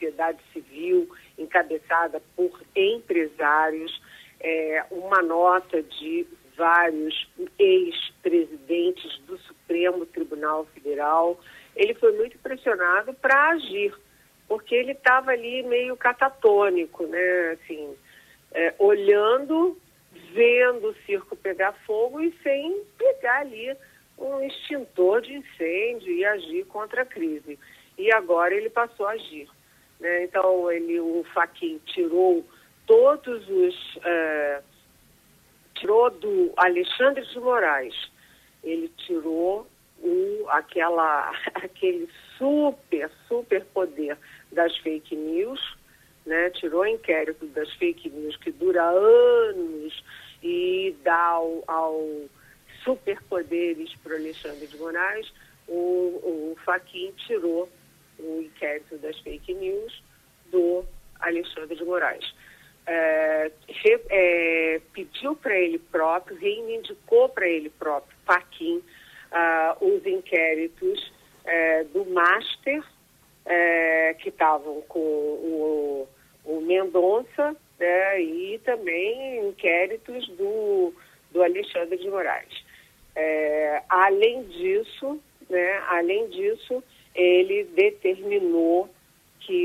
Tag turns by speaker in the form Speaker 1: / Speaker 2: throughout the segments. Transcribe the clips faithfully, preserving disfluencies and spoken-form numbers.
Speaker 1: sociedade civil, encabeçada por empresários, é, uma nota de vários ex-presidentes do Supremo Tribunal Federal. Ele foi muito pressionado para agir, porque ele estava ali meio catatônico, né? Assim, é, olhando, vendo o circo pegar fogo e sem pegar ali um extintor de incêndio e agir contra a crise. E agora ele passou a agir, né? Então, ele, o Fachin tirou todos os... É, tirou do Alexandre de Moraes, ele tirou o, aquela, aquele super, super poder das fake news, né? Tirou o inquérito das fake news que dura anos e dá ao, ao superpoderes para o Alexandre de Moraes. O, o Fachin tirou o inquérito das fake news do Alexandre de Moraes. É, re, é, pediu para ele próprio, reivindicou para ele próprio, Fachin, uh, os inquéritos é, do Master, é, que estavam com o, o Mendonça, né, e também inquéritos do, do Alexandre de Moraes. É, além disso, né, além disso, ele determinou que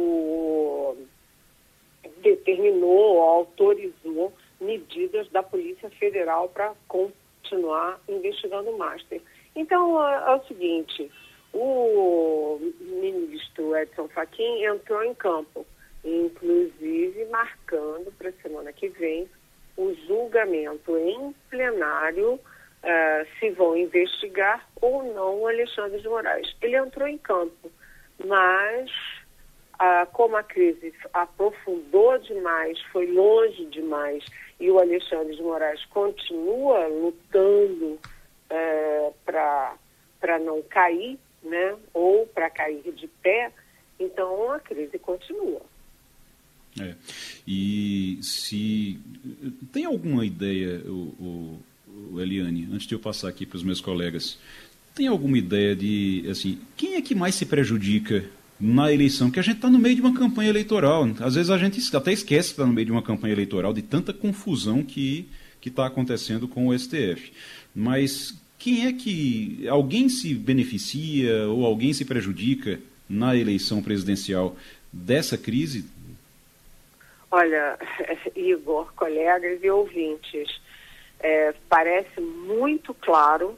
Speaker 1: o determinou, autorizou medidas da Polícia Federal para continuar investigando o Master. Então, é, é o seguinte, o ministro Edson Fachin entrou em campo, inclusive marcando para a semana que vem o julgamento em plenário, uh, se vão investigar ou não o Alexandre de Moraes. Ele entrou em campo, mas... Ah, como a crise aprofundou demais, foi longe demais, e o Alexandre de Moraes continua lutando é, para não cair, né, ou para cair de pé, então a crise continua.
Speaker 2: É. E se tem alguma ideia, o, o, o Eliane, antes de eu passar aqui para os meus colegas, tem alguma ideia de, assim, quem é que mais se prejudica na eleição? Que a gente está no meio de uma campanha eleitoral. Às vezes a gente até esquece que está no meio de uma campanha eleitoral, de tanta confusão que está acontecendo com o S T F. Mas quem é que... Alguém se beneficia ou alguém se prejudica na eleição presidencial dessa crise?
Speaker 1: Olha, Igor, colegas e ouvintes, é, parece muito claro,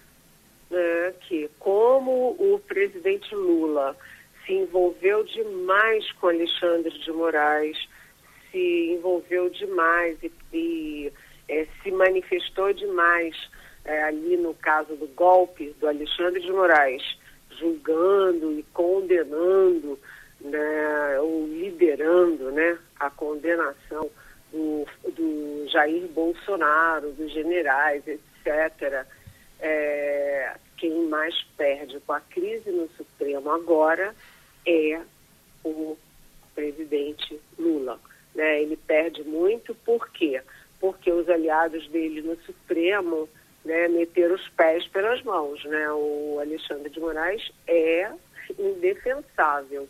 Speaker 1: né, que como o presidente Lula se envolveu demais com Alexandre de Moraes, se envolveu demais e, e é, se manifestou demais é, ali no caso do golpe do Alexandre de Moraes, julgando e condenando, né, ou liderando, né, a condenação do, do Jair Bolsonaro, dos generais, etcétera. É, quem mais perde com a crise no Supremo agora é o presidente Lula, né? Ele perde muito, por quê? Porque os aliados dele no Supremo, né, meteram os pés pelas mãos, né? O Alexandre de Moraes é indefensável.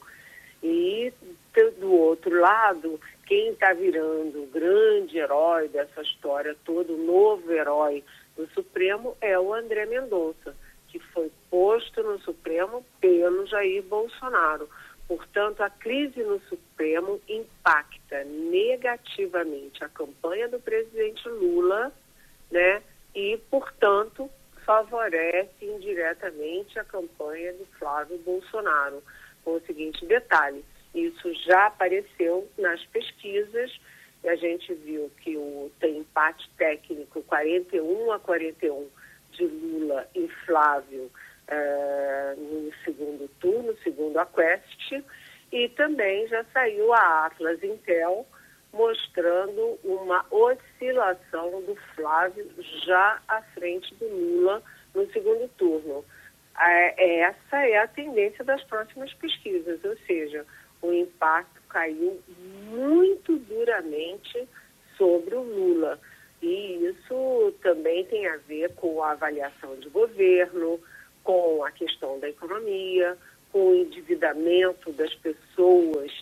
Speaker 1: E do outro lado, quem está virando o grande herói dessa história toda, o novo herói do Supremo, é o André Mendonça, que foi posto no Supremo pelo Jair Bolsonaro. Portanto, a crise no Supremo impacta negativamente a campanha do presidente Lula, né, e, portanto, favorece indiretamente a campanha do Flávio Bolsonaro. Com o seguinte detalhe, isso já apareceu nas pesquisas, e a gente viu que o, tem empate técnico quarenta e um a quarenta e um de Lula e Flávio uh, no segundo turno, segundo a Quest, e também já saiu a Atlas Intel mostrando uma oscilação do Flávio já à frente do Lula no segundo turno. É, essa é a tendência das próximas pesquisas, ou seja, o impacto caiu muito duramente sobre o Lula. E isso também tem a ver com a avaliação de governo, com a questão da economia, com o endividamento das pessoas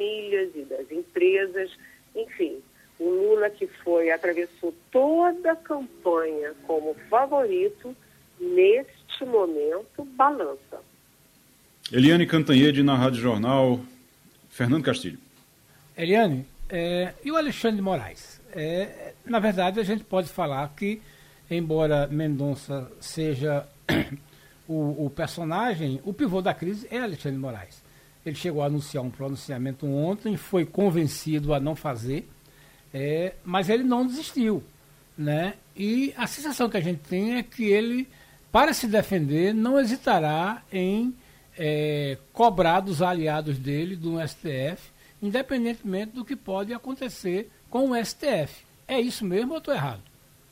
Speaker 1: famílias e das empresas. Enfim, o Lula que foi, atravessou toda a campanha como favorito, neste momento, balança.
Speaker 2: Eliane Cantanhede na Rádio Jornal. Fernando Castilho.
Speaker 3: Eliane, é, e o Alexandre de Moraes? É, na verdade, a gente pode falar que, embora Mendonça seja o, o personagem, o pivô da crise é Alexandre de Moraes. Ele chegou a anunciar um pronunciamento ontem, foi convencido a não fazer, é, mas ele não desistiu, né? E a sensação que a gente tem é que ele, para se defender, não hesitará em é, cobrar dos aliados dele, do S T F, independentemente do que pode acontecer com o S T F. É isso mesmo ou eu estou errado?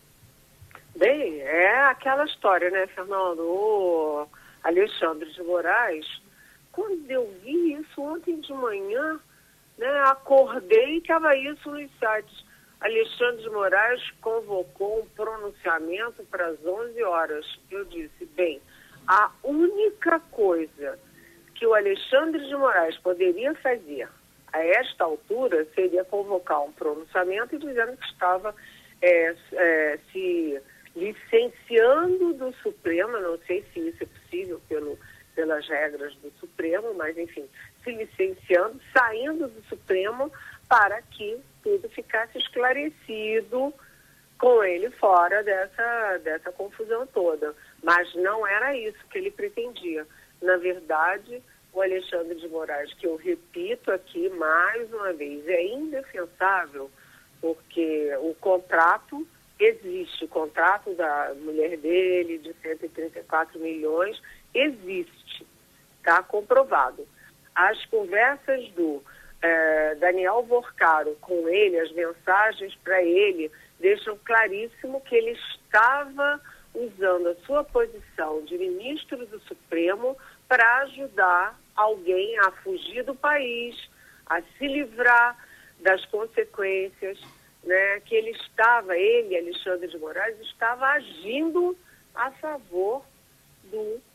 Speaker 1: Bem, é aquela história, né, Fernando? O Alexandre de Moraes, quando eu vi isso ontem de manhã, né, acordei e estava isso nos sites. Alexandre de Moraes convocou um pronunciamento para as onze horas. Eu disse, bem, a única coisa que o Alexandre de Moraes poderia fazer a esta altura seria convocar um pronunciamento e dizendo que estava é, é, se licenciando do Supremo, não sei se isso é possível pelo, pelas regras do Supremo, mas enfim, se licenciando, saindo do Supremo para que tudo ficasse esclarecido com ele fora dessa, dessa confusão toda. Mas não era isso que ele pretendia. Na verdade, o Alexandre de Moraes, que eu repito aqui mais uma vez, é indefensável, porque o contrato existe, o contrato da mulher dele de cento e trinta e quatro milhões existe, está comprovado. As conversas do eh, Daniel Vorcaro com ele, as mensagens para ele, deixam claríssimo que ele estava usando a sua posição de ministro do Supremo para ajudar alguém a fugir do país, a se livrar das consequências, né, que ele estava, ele, Alexandre de Moraes, estava agindo a favor do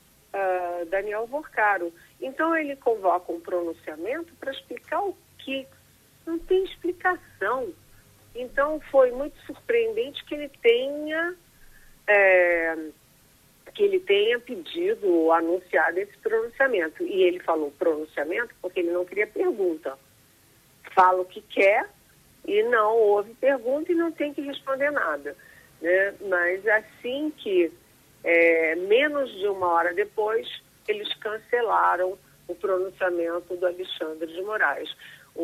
Speaker 1: uh, Daniel Vorcaro. Então ele convoca um pronunciamento para explicar o que não tem explicação. Então foi muito surpreendente que ele tenha é, que ele tenha pedido, anunciado esse pronunciamento. E ele falou pronunciamento porque ele não queria pergunta. Fala o que quer e não houve pergunta e não tem que responder nada, né? Mas assim que, é, menos de uma hora depois, eles cancelaram o pronunciamento do Alexandre de Moraes.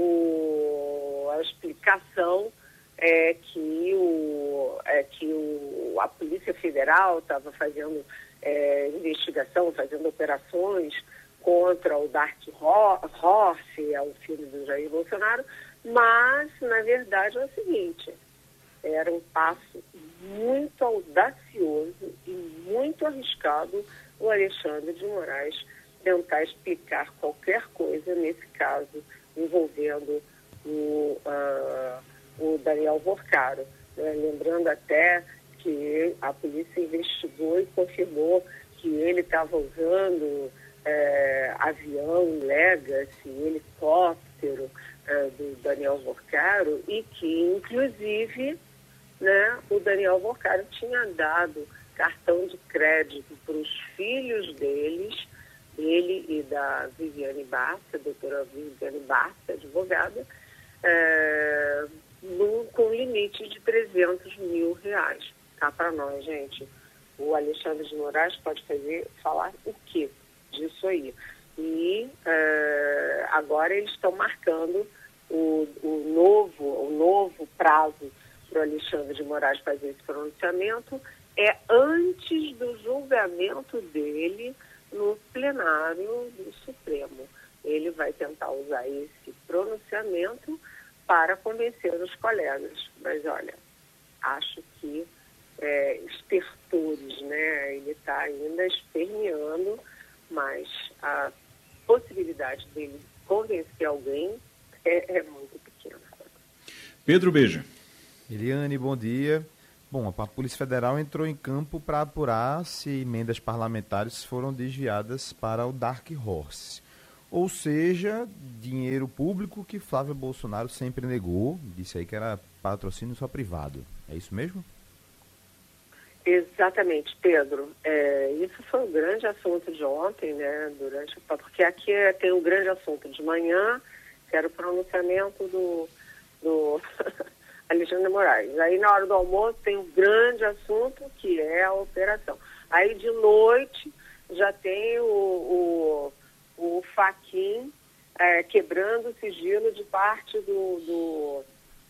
Speaker 1: O, a explicação é que, o, é que o, a Polícia Federal estava fazendo é, investigação, fazendo operações contra o Dark Horse, é o filho do Jair Bolsonaro, mas, na verdade, é o seguinte, era um passo muito audacioso e muito arriscado o Alexandre de Moraes tentar explicar qualquer coisa, nesse caso, envolvendo o, uh, o Daniel Vorcaro. Né? Lembrando até que a polícia investigou e confirmou que ele estava usando é, avião Legacy, helicóptero, do Daniel Vorcaro e que, inclusive, né, o Daniel Vorcaro tinha dado cartão de crédito para os filhos deles, dele e da Viviane Barça, a doutora Viviane Barça, advogada, é, num, com limite de trezentos mil reais. Tá para nós, gente. O Alexandre de Moraes pode fazer, falar o quê disso aí? E é, agora eles estão marcando o, o, novo, o novo prazo para o Alexandre de Moraes fazer esse pronunciamento é antes do julgamento dele no plenário do Supremo. Ele vai tentar usar esse pronunciamento para convencer os colegas. Mas, olha, acho que é, estertores, né? Ele está ainda esperneando, mas a possibilidade dele convencer alguém é, é muito pequena.
Speaker 2: Pedro Beja.
Speaker 4: Eliane, bom dia. Bom, a Polícia Federal entrou em campo para apurar se emendas parlamentares foram desviadas para o Dark Horse. ou seja, dinheiro público que Flávio Bolsonaro sempre negou, disse aí que era patrocínio só privado. É isso mesmo?
Speaker 1: Exatamente, Pedro. É, isso foi um grande assunto de ontem, né? Durante, porque aqui é, tem um grande assunto de manhã, que era o pronunciamento do, do Alexandre de Moraes. Aí na hora do almoço tem um grande assunto que é a operação. Aí de noite já tem o, o, o Fachin é, quebrando o sigilo de parte do, do,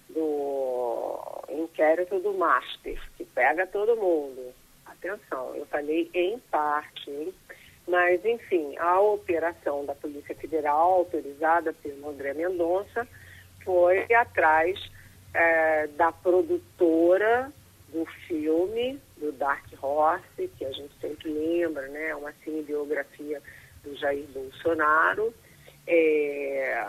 Speaker 1: do inquérito do Master, que pega todo mundo. Atenção, eu falei em parte, hein? Mas, enfim, a operação da Polícia Federal, autorizada pelo André Mendonça, foi atrás é, da produtora do filme, do Dark Horse, que a gente sempre lembra, né? Uma cinebiografia do Jair Bolsonaro, é,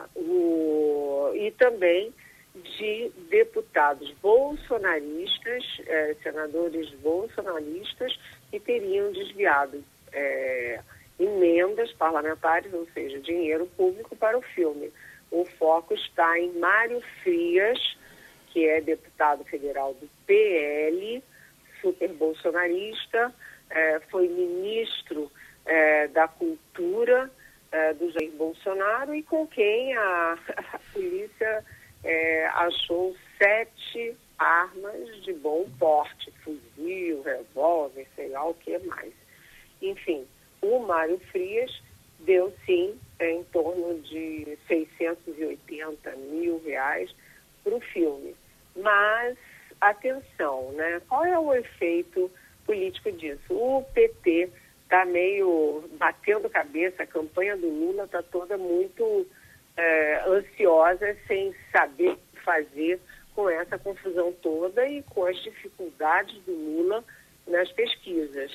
Speaker 1: o, e também de deputados bolsonaristas, eh, senadores bolsonaristas, que teriam desviado eh, emendas parlamentares, ou seja, dinheiro público para o filme. O foco está em Mário Frias, que é deputado federal do P L, super bolsonarista, eh, foi ministro eh, da Cultura eh, do Jair Bolsonaro e com quem a, a polícia É, achou sete armas de bom porte, fuzil, revólver, sei lá o que mais. Enfim, o Mário Frias deu sim é, em torno de seiscentos e oitenta mil reais para o filme. Mas, atenção, né? Qual é o efeito político disso? O P T está meio batendo cabeça, a campanha do Lula está toda muito É, ansiosa, sem saber o que fazer com essa confusão toda e com as dificuldades do Lula nas pesquisas.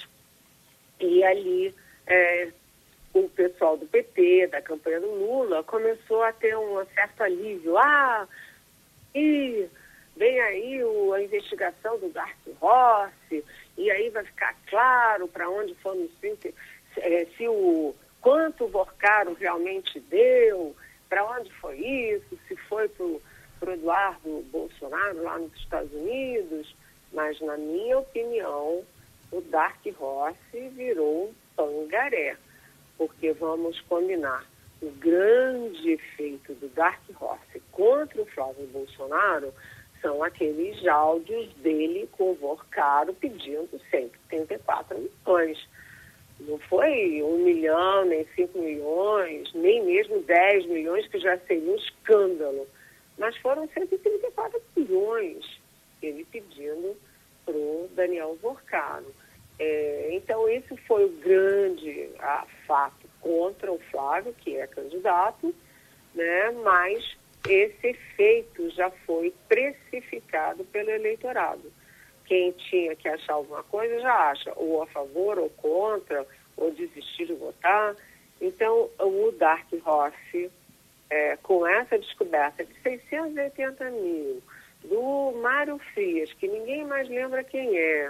Speaker 1: E ali é, o pessoal do P T, da campanha do Lula, começou a ter um certo alívio. Ah, e vem aí o, a investigação do Dark Horse, e aí vai ficar claro para onde foram se, se o quanto o Vorcaro realmente deu, para onde foi isso, se foi para o Eduardo Bolsonaro lá nos Estados Unidos, mas na minha opinião o Dark Horse virou um pangaré, porque vamos combinar, o grande efeito do Dark Horse contra o Flávio Bolsonaro são aqueles áudios dele com o Vorcaro pedindo cento e trinta e quatro milhões. Não foi um milhão, nem cinco milhões, nem mesmo dez milhões, que já seria um escândalo. Mas foram cento e trinta e quatro milhões, ele pedindo para o Daniel Vorcaro. É, então, esse foi o grande a, fato contra o Flávio, que é candidato, né? Mas esse efeito já foi precificado pelo eleitorado. Quem tinha que achar alguma coisa já acha, ou a favor, ou contra, ou desistir de votar. Então, o Dark Horse, é, com essa descoberta de seiscentos e oitenta mil, do Mário Frias, que ninguém mais lembra quem é,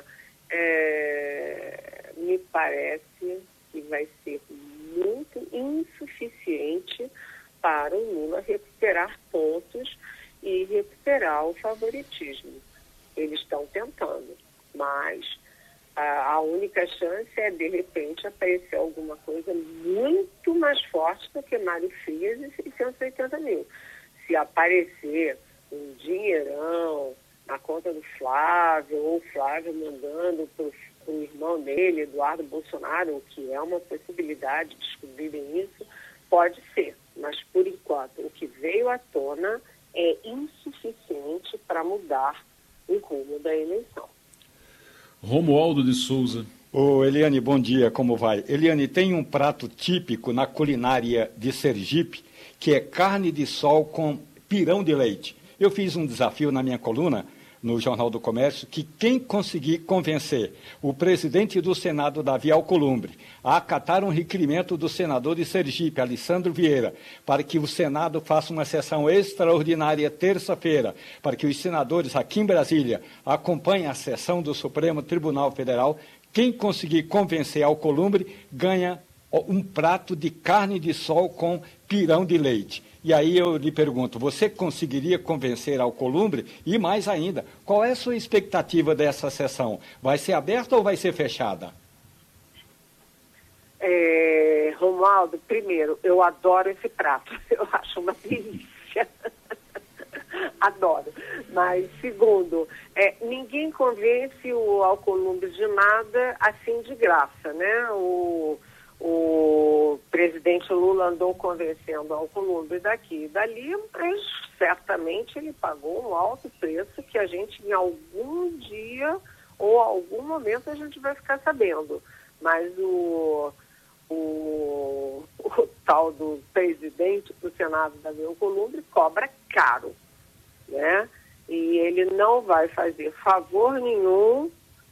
Speaker 1: é, me parece que vai ser muito insuficiente para o Lula recuperar pontos e recuperar o favoritismo. Eles estão tentando, mas a, a única chance é, de repente, aparecer alguma coisa muito mais forte do que Mário Frias e seiscentos e oitenta mil. Se aparecer um dinheirão na conta do Flávio, ou o Flávio mandando para o irmão dele, Eduardo Bolsonaro, que é uma possibilidade de descobrirem isso, pode ser. Mas, por enquanto, o que veio à tona é insuficiente para mudar o rumo da eleição.
Speaker 2: Romualdo de Souza.
Speaker 5: Ô, Eliane, bom dia, como vai? Eliane, tem um prato típico na culinária de Sergipe, que é carne de sol com pirão de leite. Eu fiz um desafio na minha coluna, no Jornal do Comércio, que quem conseguir convencer o presidente do Senado, Davi Alcolumbre, a acatar um requerimento do senador de Sergipe, Alessandro Vieira, para que o Senado faça uma sessão extraordinária terça-feira, para que os senadores aqui em Brasília acompanhem a sessão do Supremo Tribunal Federal, quem conseguir convencer Alcolumbre ganha um prato de carne de sol com pirão de leite. E aí eu lhe pergunto, você conseguiria convencer Alcolumbre? E mais ainda, qual é a sua expectativa dessa sessão? Vai ser aberta ou vai ser fechada?
Speaker 1: É, Romualdo, primeiro, eu adoro esse prato. Eu acho uma delícia. Adoro. Mas, segundo, é, ninguém convence o Alcolumbre de nada assim de graça, né? O... O presidente Lula andou convencendo ao Alcolumbre daqui e dali, mas certamente ele pagou um alto preço que a gente em algum dia ou algum momento a gente vai ficar sabendo. Mas o, o, o tal do presidente do Senado Davi Alcolumbre cobra caro, né? E ele não vai fazer favor nenhum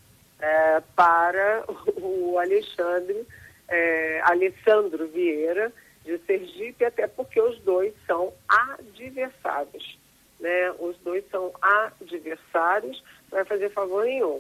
Speaker 1: é, para o Alexandre É, Alessandro Vieira, de Sergipe, até porque os dois são adversários, né? Os dois são adversários, não vai fazer favor nenhum.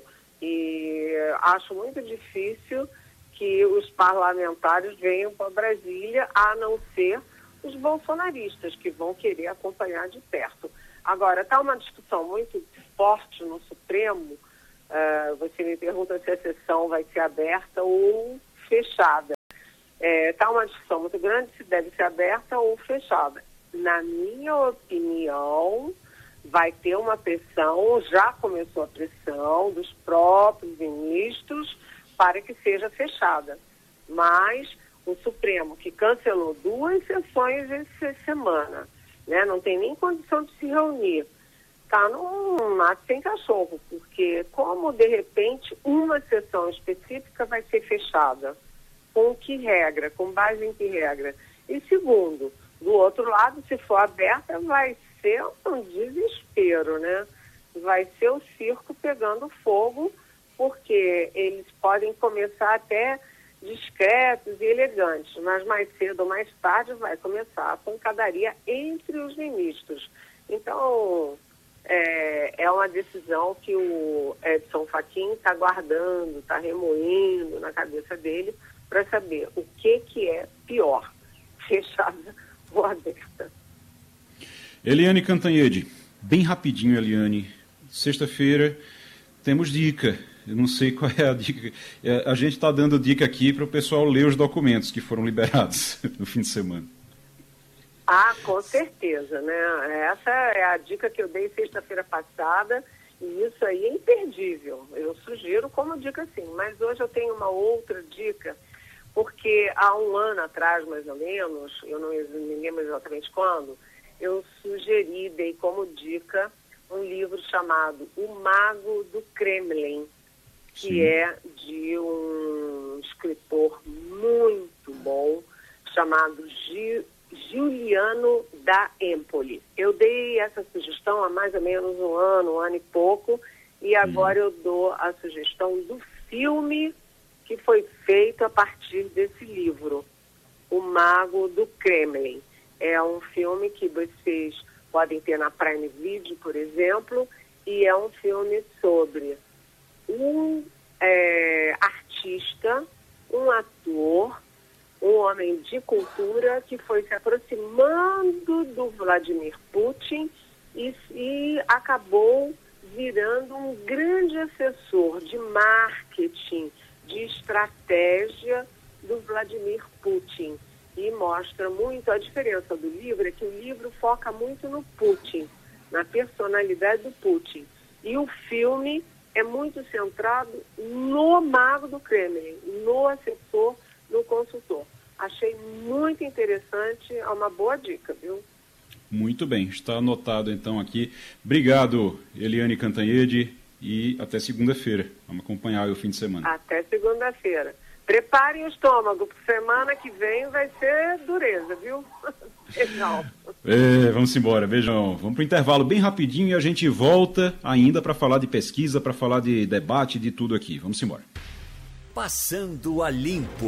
Speaker 1: E acho muito difícil que os parlamentares venham para Brasília, a não ser os bolsonaristas, que vão querer acompanhar de perto. Agora, está uma discussão muito forte no Supremo. Uh, você me pergunta se a sessão vai ser aberta ou fechada. Está é, uma discussão muito grande se deve ser aberta ou fechada. Na minha opinião, vai ter uma pressão, já começou a pressão dos próprios ministros para que seja fechada. Mas o Supremo, que cancelou duas sessões essa semana, né, não tem nem condição de se reunir, está num mato sem cachorro, porque como de repente uma sessão específica vai ser fechada, com que regra, com base em que regra? E segundo, do outro lado, se for aberta, vai ser um desespero, né? Vai ser o circo pegando fogo, porque eles podem começar até discretos e elegantes, mas mais cedo ou mais tarde vai começar a pancadaria entre os ministros. Então, É, é uma decisão que o Edson Fachin está guardando, está remoendo na cabeça dele para saber o que, que é pior, fechada ou aberta.
Speaker 2: Eliane Cantanhede, bem rapidinho, Eliane. Sexta-feira temos dica. Eu não sei qual é a dica. A gente está dando dica aqui para o pessoal ler os documentos que foram liberados no fim de semana.
Speaker 1: Ah, com certeza, né? Essa é a dica que eu dei sexta-feira passada e isso aí é imperdível. Eu sugiro como dica sim, mas hoje eu tenho uma outra dica, porque há um ano atrás, mais ou menos, eu não me lembro exatamente quando, eu sugeri, dei como dica um livro chamado O Mago do Kremlin, que sim. é de um escritor muito bom chamado Gil Giuliano da Empoli. Eu dei essa sugestão há mais ou menos um ano, um ano e pouco, e agora uhum. eu dou a sugestão do filme que foi feito a partir desse livro, O Mago do Kremlin. É um filme que vocês podem ter na Prime Video, por exemplo, e é um filme sobre um é, artista, um ator, um homem de cultura que foi se aproximando do Vladimir Putin e, e acabou virando um grande assessor de marketing, de estratégia do Vladimir Putin. E mostra muito a diferença do livro, é que o livro foca muito no Putin, na personalidade do Putin. E o filme é muito centrado no Mago do Kremlin, no assessor, no consultor. Achei muito interessante, é uma boa dica, viu?
Speaker 2: Muito bem, está anotado então aqui. Obrigado, Eliane Cantanhede, e até segunda-feira. Vamos acompanhar o fim de semana.
Speaker 1: Até segunda-feira. Preparem o estômago, porque semana que vem vai ser dureza, viu? Beijão.
Speaker 2: É, vamos embora, beijão. Vamos para o intervalo bem rapidinho e a gente volta ainda para falar de pesquisa, para falar de debate, de tudo aqui. Vamos embora.
Speaker 6: Passando a Limpo.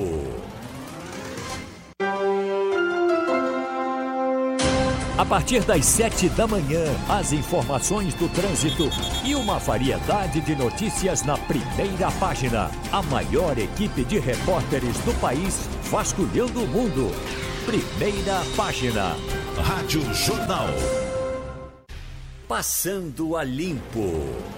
Speaker 6: A partir das sete da manhã, as informações do trânsito e uma variedade de notícias na primeira página. A maior equipe de repórteres do país vasculhando o mundo. Primeira página. Rádio Jornal. Passando a Limpo.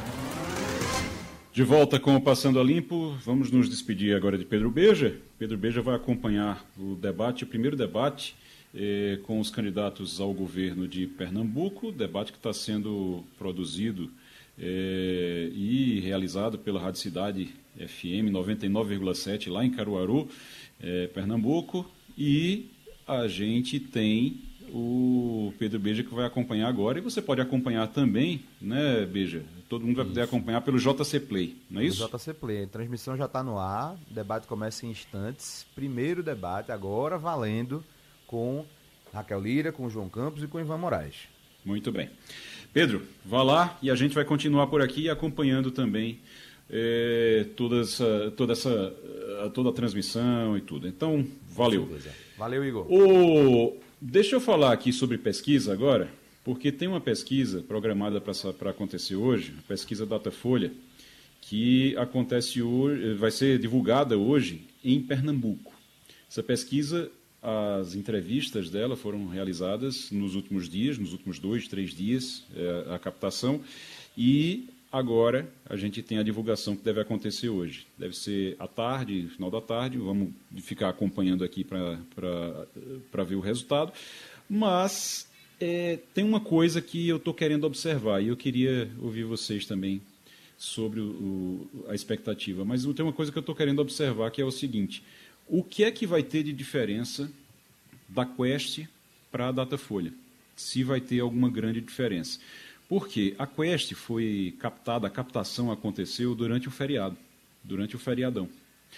Speaker 2: De volta com o Passando a Limpo, vamos nos despedir agora de Pedro Beja. Pedro Beja vai acompanhar o debate, o primeiro debate eh, com os candidatos ao governo de Pernambuco, debate que está sendo produzido eh, e realizado pela Rádio Cidade F M noventa e nove vírgula sete, lá em Caruaru, eh, Pernambuco, e a gente tem o Pedro Beja que vai acompanhar agora, e você pode acompanhar também, né, Beja? Todo mundo vai poder isso. acompanhar pelo J C Play, não é isso?
Speaker 4: J C Play, a transmissão já está no ar, o debate começa em instantes, primeiro debate agora valendo com Raquel Lira, com João Campos e com Ivan Moraes.
Speaker 2: Muito bem. Pedro, vá lá e a gente vai continuar por aqui acompanhando também é, toda, essa, toda, essa, toda a transmissão e tudo. Então, valeu.
Speaker 4: Valeu, Igor.
Speaker 2: O... Deixa eu falar aqui sobre pesquisa agora, porque tem uma pesquisa programada para acontecer hoje, a pesquisa Datafolha, que acontece hoje, vai ser divulgada hoje em Pernambuco. Essa pesquisa, as entrevistas dela foram realizadas nos últimos dias, nos últimos dois, três dias, é, a captação, e agora a gente tem a divulgação que deve acontecer hoje. Deve ser à tarde, final da tarde, vamos ficar acompanhando aqui para ver o resultado. Mas é, tem uma coisa que eu estou querendo observar, e eu queria ouvir vocês também sobre o, o, a expectativa. Mas tem uma coisa que eu estou querendo observar, que é o seguinte: o que é que vai ter de diferença da Quest para a Datafolha? Se vai ter alguma grande diferença. Porque a Quest foi captada, a captação aconteceu durante o feriado, durante o feriadão.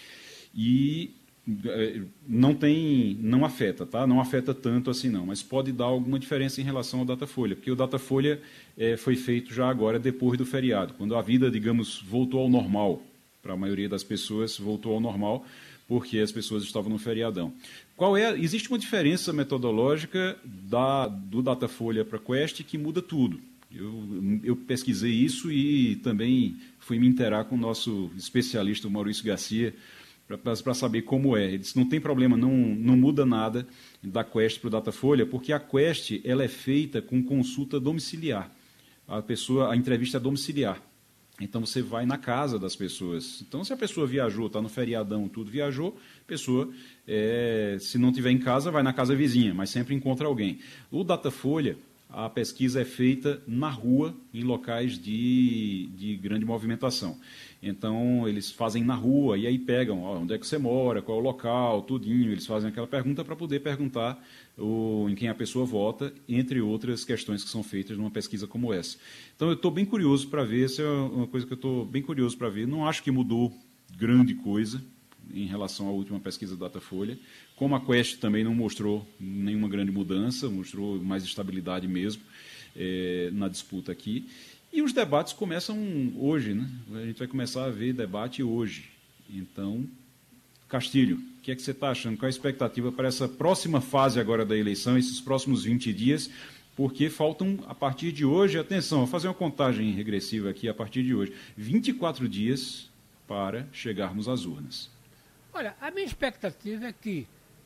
Speaker 2: E não tem, não afeta, tá? Não afeta tanto assim não, mas pode dar alguma diferença em relação ao Datafolha, porque o Datafolha é, foi feito já agora depois do feriado, quando a vida, digamos, voltou ao normal, para a maioria das pessoas voltou ao normal, porque as pessoas estavam no feriadão. Qual é? Existe uma diferença metodológica da, do Datafolha para a Quest que muda tudo. Eu, eu pesquisei isso e também fui me interar com o nosso especialista, o Maurício Garcia, para saber como é. Ele disse, não tem problema, não, não muda nada da Quest para o Datafolha, porque a Quest ela é feita com consulta domiciliar. A, pessoa, a entrevista é domiciliar. Então, você vai na casa das pessoas. Então, se a pessoa viajou, está no feriadão, tudo viajou, a pessoa, é, se não estiver em casa, vai na casa vizinha, mas sempre encontra alguém. O Datafolha, a pesquisa é feita na rua, em locais de, de grande movimentação. Então, eles fazem na rua e aí pegam ó, onde é que você mora, qual é o local, tudinho. Eles fazem aquela pergunta para poder perguntar o, em quem a pessoa vota, entre outras questões que são feitas numa pesquisa como essa. Então, eu estou bem curioso para ver, essa é uma coisa que eu estou bem curioso para ver. Não acho que mudou grande coisa em relação à última pesquisa da Datafolha. Como a Quest também não mostrou nenhuma grande mudança, mostrou mais estabilidade mesmo é, na disputa aqui. E os debates começam hoje, né? A gente vai começar a ver debate hoje. Então, Castilho, o que é que você está achando? Qual a expectativa para essa próxima fase agora da eleição, esses próximos vinte dias? Porque faltam, a partir de hoje, atenção, vou fazer uma contagem regressiva aqui a partir de hoje, vinte e quatro dias para chegarmos às urnas.
Speaker 3: Olha, a minha expectativa é que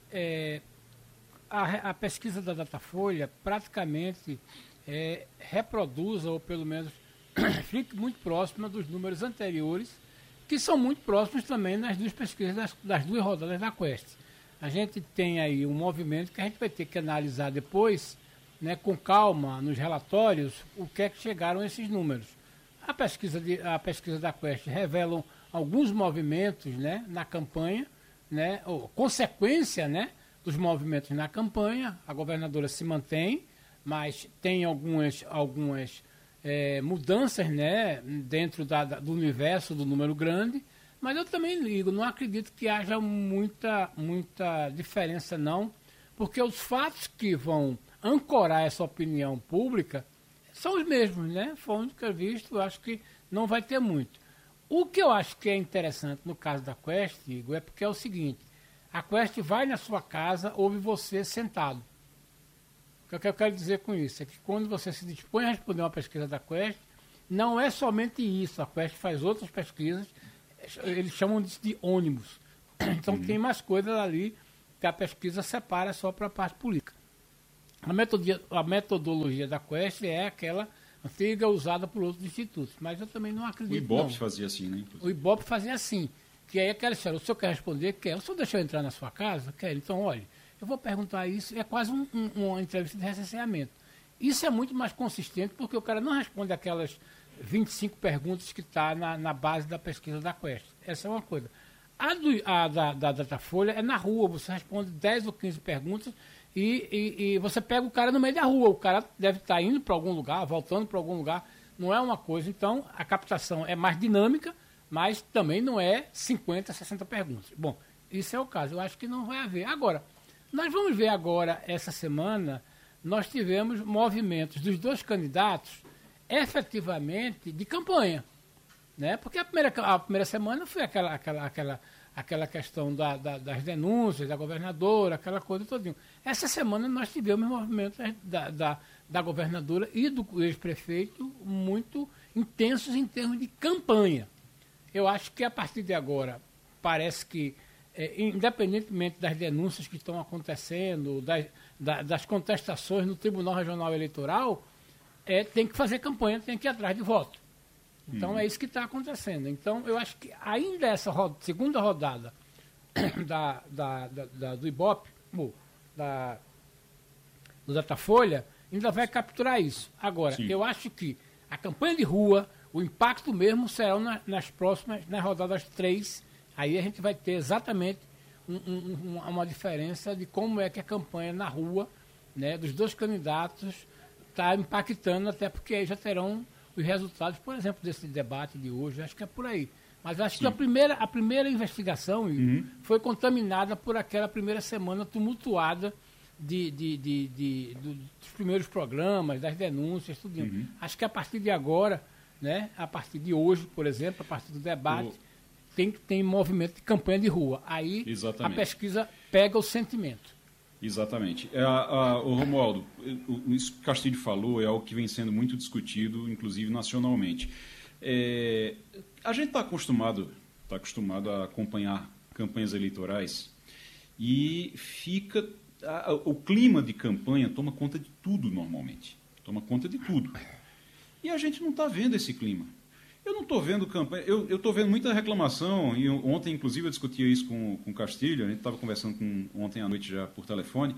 Speaker 3: é, a, a pesquisa da Datafolha praticamente é, reproduza, ou pelo menos fique muito próxima dos números anteriores, que são muito próximos também nas duas pesquisas das, das duas rodadas da Quest. A gente tem aí um movimento que a gente vai ter que analisar depois, né, com calma, nos relatórios, o que é que chegaram esses números. A pesquisa, de, a pesquisa da Quest revelam alguns movimentos, né, na campanha, né, ou consequência, né, dos movimentos na campanha. A governadora se mantém, mas tem algumas, algumas é, mudanças, né, dentro da, da, do universo do número grande, mas eu também ligo, não acredito que haja muita, muita diferença não, porque os fatos que vão ancorar essa opinião pública são os mesmos, né? Foi o que eu visto, eu acho que não vai ter muito. O que eu acho que é interessante no caso da Quest, Igor, é porque é o seguinte: a Quest vai na sua casa, ouve você sentado. O que eu quero dizer com isso é que quando você se dispõe a responder uma pesquisa da Quest, não é somente isso. A Quest faz outras pesquisas, eles chamam disso de ônibus. Então uhum. tem mais coisas ali que a pesquisa separa só para a parte política. A metodologia, a metodologia da Quest é aquela antiga usada por outros institutos, mas eu também não acredito.
Speaker 2: O Ibope
Speaker 3: não.
Speaker 2: fazia assim, né? Inclusive.
Speaker 3: O Ibope fazia assim, que aí aquela história, o senhor quer responder? Quer. O senhor deixa eu entrar na sua casa? Quer. Então, olha, eu vou perguntar isso, é quase um, um, uma entrevista de recenseamento. Isso é muito mais consistente, porque o cara não responde aquelas vinte e cinco perguntas que está na, na base da pesquisa da Quest. Essa é uma coisa. A, do, a da, da Datafolha é na rua, você responde dez ou quinze perguntas e, e, e você pega o cara no meio da rua. O cara deve estar indo para algum lugar, voltando para algum lugar. Não é uma coisa. Então, a captação é mais dinâmica, mas também não é cinquenta, sessenta perguntas. Bom, isso é o caso. Eu acho que não vai haver. Agora, nós vamos ver agora, essa semana, nós tivemos movimentos dos dois candidatos efetivamente de campanha. Né? Porque a primeira, a primeira semana foi aquela, aquela, aquela, aquela questão da, da, das denúncias da governadora, aquela coisa todinha. Essa semana nós tivemos movimentos da, da, da governadora e do ex-prefeito muito intensos em termos de campanha. Eu acho que a partir de agora, parece que, é, independentemente das denúncias que estão acontecendo, das, da, das contestações no Tribunal Regional Eleitoral, é, tem que fazer campanha, tem que ir atrás de voto. Então, hum. é isso que está acontecendo. Então, eu acho que ainda essa roda, segunda rodada da, da, da, da, do Ibope, da, do Datafolha, ainda vai capturar isso. Agora, Sim. eu acho que a campanha de rua, o impacto mesmo será na, nas próximas, nas rodadas três. Aí a gente vai ter exatamente um, um, uma diferença de como é que a campanha na rua, né, dos dois candidatos está impactando, até porque aí já terão os resultados, por exemplo, desse debate de hoje. Acho que é por aí. Mas acho Sim. que a primeira, a primeira investigação uhum. foi contaminada por aquela primeira semana tumultuada de, de, de, de, de, dos primeiros programas, das denúncias, tudo. Uhum. Acho que a partir de agora, né, a partir de hoje, por exemplo, a partir do debate, o... tem, tem movimento de campanha de rua. Aí Exatamente. a pesquisa pega o sentimento.
Speaker 2: Exatamente. É, a, a, o Romualdo, o, isso que o Castilho falou é algo que vem sendo muito discutido, inclusive nacionalmente. É, a gente está acostumado, tá acostumado a acompanhar campanhas eleitorais e fica... A, o clima de campanha toma conta de tudo normalmente. Toma conta de tudo. E a gente não está vendo esse clima. Eu não estou vendo campanha, eu estou vendo muita reclamação, e eu, ontem, inclusive, eu discutia isso com, com o Castilho, a gente estava conversando com, ontem à noite já por telefone,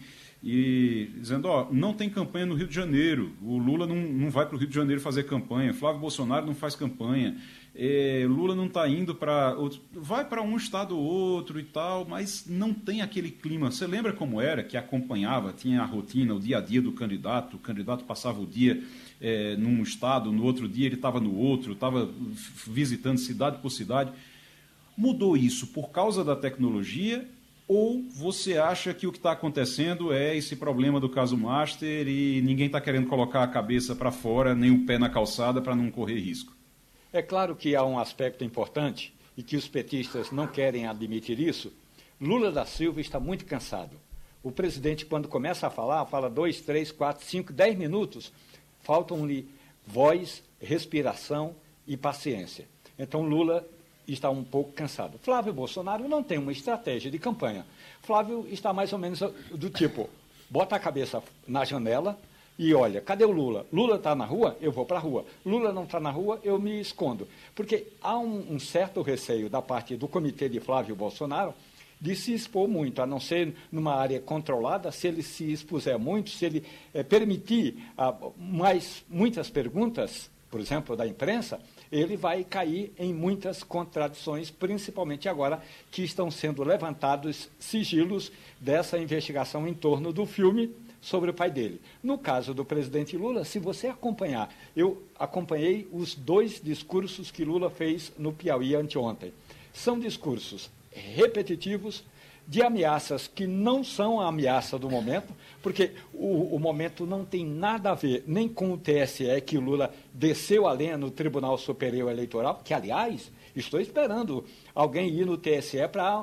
Speaker 2: e dizendo, ó, não tem campanha no Rio de Janeiro, o Lula não, não vai para o Rio de Janeiro fazer campanha, Flávio Bolsonaro não faz campanha, é, Lula não está indo para... vai para um estado ou outro e tal, mas não tem aquele clima. Você lembra como era, que acompanhava, tinha a rotina, o dia a dia do candidato, o candidato passava o dia... É, num estado, no outro dia ele estava no outro, estava visitando cidade por cidade. Mudou isso por causa da tecnologia ou você acha que o que está acontecendo é esse problema do caso Master e ninguém está querendo colocar a cabeça para fora, nem o pé na calçada para não correr risco?
Speaker 5: É claro que há um aspecto importante e que os petistas não querem admitir isso. Lula da Silva está muito cansado. O presidente, quando começa a falar, fala dois, três, quatro, cinco, dez minutos... Faltam-lhe voz, respiração e paciência. Então, Lula está um pouco cansado. Flávio Bolsonaro não tem uma estratégia de campanha. Flávio está mais ou menos do tipo, bota a cabeça na janela e olha, cadê o Lula? Lula está na rua? Eu vou para a rua. Lula não está na rua? Eu me escondo. Porque há um, um certo receio da parte do comitê de Flávio Bolsonaro de se expor muito, a não ser numa área controlada. Se ele se expuser muito, se ele é, permitir ah, mais, muitas perguntas, por exemplo, da imprensa, ele vai cair em muitas contradições, principalmente agora que estão sendo levantados sigilos dessa investigação em torno do filme sobre o pai dele. No caso do presidente Lula, se você acompanhar, eu acompanhei os dois discursos que Lula fez no Piauí anteontem. São discursos repetitivos, de ameaças que não são a ameaça do momento, porque o, o momento não tem nada a ver nem com o T S E, que Lula desceu a lenha no Tribunal Superior Eleitoral, que, aliás, estou esperando alguém ir no T S E para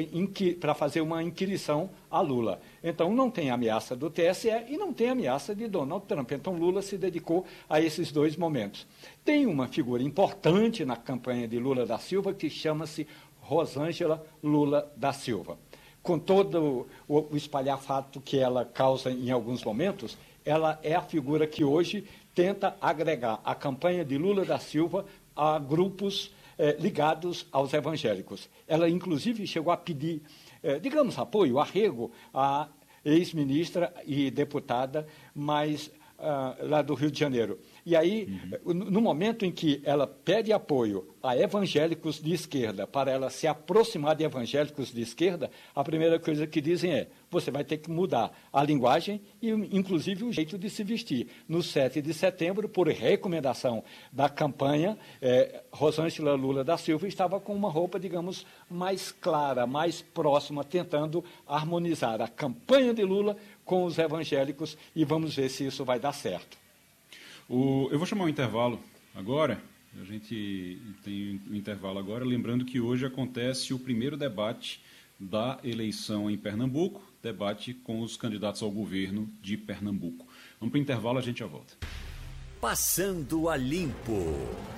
Speaker 5: para fazer uma inquirição a Lula. Então, não tem ameaça do T S E e não tem ameaça de Donald Trump. Então, Lula se dedicou a esses dois momentos. Tem uma figura importante na campanha de Lula da Silva que chama-se Rosângela Lula da Silva. com todo o, o espalhafato que ela causa em alguns momentos, ela é a figura que hoje tenta agregar a campanha de Lula da Silva a grupos eh, ligados aos evangélicos. Ela, inclusive, chegou a pedir, eh, digamos, apoio, arrego à ex-ministra e deputada, mas ah, lá do Rio de Janeiro. E aí, uhum. no momento em que ela pede apoio a evangélicos de esquerda, para ela se aproximar de evangélicos de esquerda, a primeira coisa que dizem é: você vai ter que mudar a linguagem e, inclusive, o jeito de se vestir. No sete de setembro, por recomendação da campanha, eh, Rosângela Lula da Silva estava com uma roupa, digamos, mais clara, mais próxima, tentando harmonizar a campanha de Lula com os evangélicos, e vamos ver se isso vai dar certo.
Speaker 2: O, eu vou chamar um intervalo agora, a gente tem um intervalo agora, lembrando que hoje acontece o primeiro debate da eleição em Pernambuco, debate com os candidatos ao governo de Pernambuco. Vamos para o intervalo, a gente já volta.
Speaker 6: Passando a Limpo.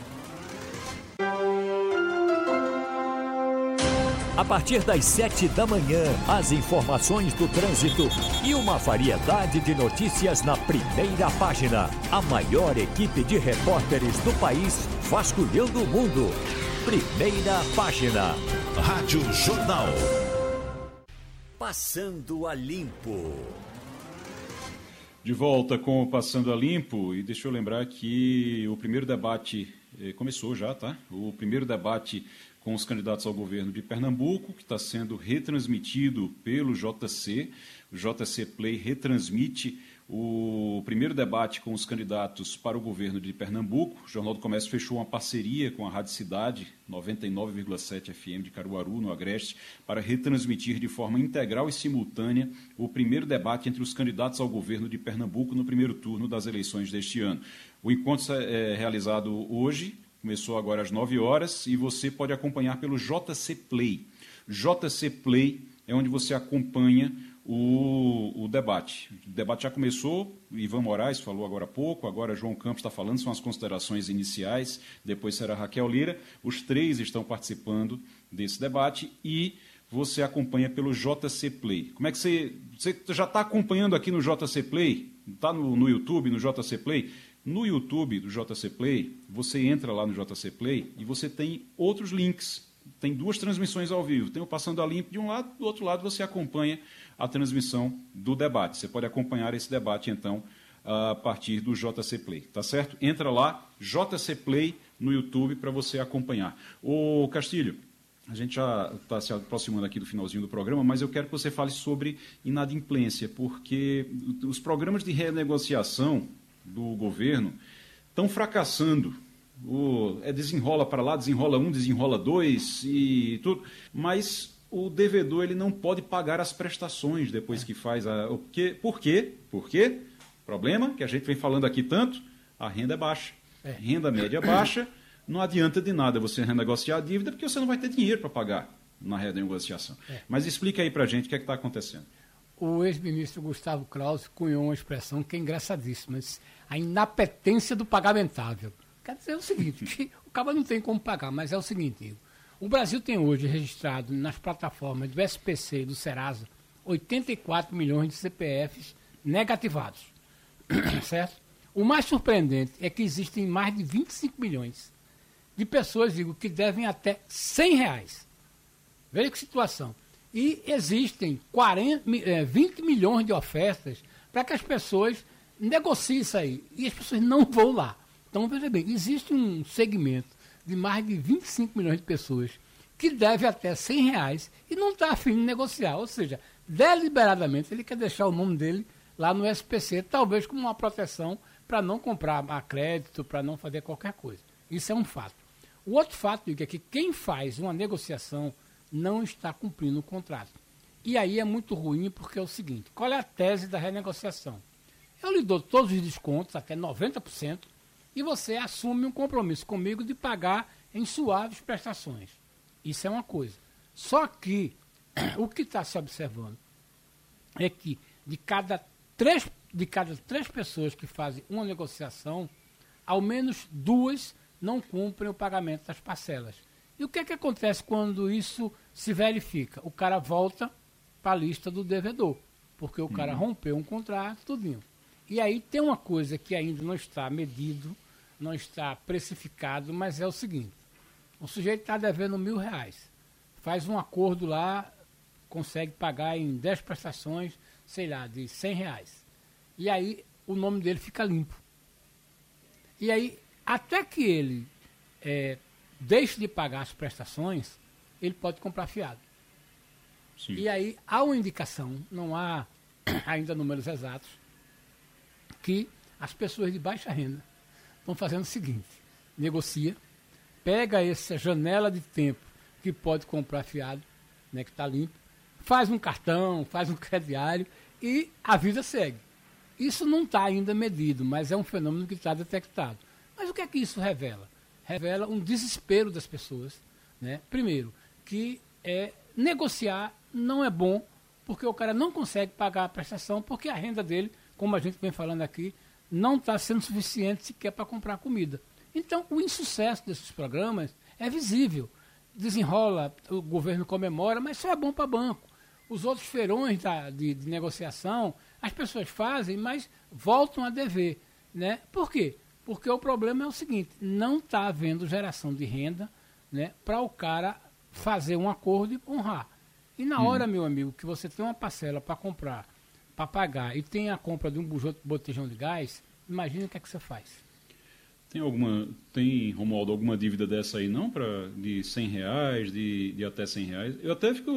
Speaker 6: A partir das sete da manhã, as informações do trânsito e uma variedade de notícias na primeira página. A maior equipe de repórteres do país vasculhando o mundo. Primeira página.
Speaker 7: Rádio Jornal.
Speaker 6: Passando a Limpo.
Speaker 2: De volta com o Passando a Limpo, e deixa eu lembrar que o primeiro debate eh, começou já, tá? O primeiro debate com os candidatos ao governo de Pernambuco, que está sendo retransmitido pelo J C. O J C Play retransmite o primeiro debate com os candidatos para o governo de Pernambuco. O Jornal do Comércio fechou uma parceria com a Rádio Cidade, noventa e nove vírgula sete F M de Caruaru, no Agreste, para retransmitir de forma integral e simultânea o primeiro debate entre os candidatos ao governo de Pernambuco no primeiro turno das eleições deste ano. O encontro é realizado hoje, começou agora às nove horas, e você pode acompanhar pelo J C Play. J C Play é onde você acompanha o, o debate. O debate já começou, Ivan Moraes falou agora há pouco, agora João Campos está falando, são as considerações iniciais, depois será Raquel Lira. Os três estão participando desse debate e você acompanha pelo J C Play. Como é que você... Você já está acompanhando aqui no J C Play? Está no, no YouTube, no J C Play? No YouTube do J C Play, você entra lá no J C Play e você tem outros links. Tem duas transmissões ao vivo. Tem o Passando a Limpo de um lado, do outro lado você acompanha a transmissão do debate. Você pode acompanhar esse debate, então, a partir do J C Play. Tá certo? Entra lá, J C Play no YouTube, para você acompanhar. Ô Castilho, a gente já está se aproximando aqui do finalzinho do programa, mas eu quero que você fale sobre inadimplência, porque os programas de renegociação do governo estão fracassando. O, é desenrola para lá, desenrola um, desenrola dois e tudo, mas o devedor ele não pode pagar as prestações depois que faz a... O que, por quê? Por quê? Problema que a gente vem falando aqui tanto, a renda é baixa. É. Renda média baixa, não adianta de nada você renegociar a dívida, porque você não vai ter dinheiro para pagar na renegociação. É. Mas explica aí para a gente o que é que está acontecendo.
Speaker 3: O ex-ministro Gustavo Krause cunhou uma expressão que é engraçadíssima, a inapetência do pagamentável. Quer dizer o seguinte, que o cara não tem como pagar, mas é o seguinte, o Brasil tem hoje registrado nas plataformas do S P C e do Serasa oitenta e quatro milhões de C P Fs negativados, certo? O mais surpreendente é que existem mais de vinte e cinco milhões de pessoas, digo, que devem até cem reais. Veja que situação. E existem quarenta, vinte milhões de ofertas para que as pessoas negociem isso aí. E as pessoas não vão lá. Então, veja bem, existe um segmento de mais de vinte e cinco milhões de pessoas que deve até cem reais e não está afim de negociar. Ou seja, deliberadamente ele quer deixar o nome dele lá no S P C, talvez como uma proteção para não comprar a crédito, para não fazer qualquer coisa. Isso é um fato. O outro fato é que quem faz uma negociação não está cumprindo o contrato. E aí é muito ruim porque é o seguinte, qual é a tese da renegociação? Eu lhe dou todos os descontos, até noventa por cento, e você assume um compromisso comigo de pagar em suaves prestações. Isso é uma coisa. Só que o que está se observando é que de cada, três, de cada três pessoas que fazem uma negociação, ao menos duas não cumprem o pagamento das parcelas. E o que é que acontece quando isso se verifica? O cara volta para a lista do devedor, porque o cara rompeu um contrato, tudinho. E aí tem uma coisa que ainda não está medido, não está precificado, mas é o seguinte: o sujeito está devendo mil reais, faz um acordo lá, consegue pagar em dez prestações, sei lá, de cem reais. E aí o nome dele fica limpo. E aí, até que ele é, deixe de pagar as prestações, ele pode comprar fiado.
Speaker 2: Sim.
Speaker 3: E aí há uma indicação, não há ainda números exatos, que as pessoas de baixa renda estão fazendo o seguinte: negocia, pega essa janela de tempo que pode comprar fiado, né, que está limpo, faz um cartão, faz um crediário e a vida segue. Isso não está ainda medido, mas é um fenômeno que está detectado. Mas o que é que isso revela? Revela um desespero das pessoas, né? Primeiro, que é, negociar não é bom, porque o cara não consegue pagar a prestação, porque a renda dele, como a gente vem falando aqui, não está sendo suficiente sequer para comprar comida. Então, o insucesso desses programas é visível. Desenrola, o governo comemora, mas só é bom para banco. Os outros feirões da, de, de negociação, as pessoas fazem, mas voltam a dever, né? Por quê? Porque o problema é o seguinte: não está havendo geração de renda, né, para o cara fazer um acordo e honrar. E na hora, hum. meu amigo, que você tem uma parcela para comprar, para pagar, e tem a compra de um botijão de gás, imagina o que é que você faz.
Speaker 2: Tem alguma, tem, Romualdo, alguma dívida dessa aí não, pra, de cem reais, de, de até cem reais? Eu até fico,